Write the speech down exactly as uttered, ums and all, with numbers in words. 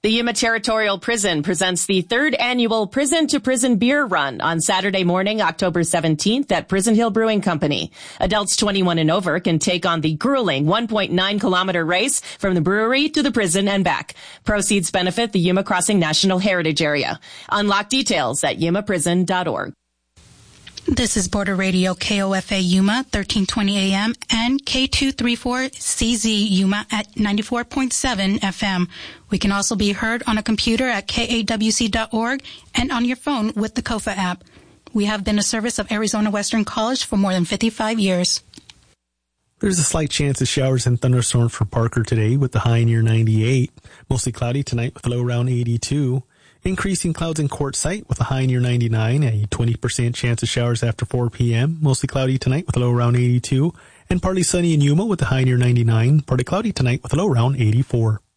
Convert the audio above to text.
The Yuma Territorial Prison presents the third annual Prison to Prison Beer Run on Saturday morning, October seventeenth at Prison Hill Brewing Company. Adults twenty-one and over can take on the grueling one point nine kilometer race from the brewery to the prison and back. Proceeds benefit the Yuma Crossing National Heritage Area. Unlock details at yuma prison dot org. This is Border Radio K O F A Yuma, thirteen twenty A M, and K two thirty-four C Z Yuma at ninety-four point seven F M. We can also be heard on a computer at K A W C dot org and on your phone with the KOFA app. We have been a service of Arizona Western College for more than fifty-five years. There's a slight chance of showers and thunderstorms for Parker today with the high near ninety-eight. Mostly cloudy tonight with a low around eighty-two. Increasing clouds in Quartzsite with a high near ninety-nine, a twenty percent chance of showers after four p.m. Mostly cloudy tonight with a low around eighty-two. And partly sunny in Yuma with a high near ninety-nine. Partly cloudy tonight with a low around eighty-four.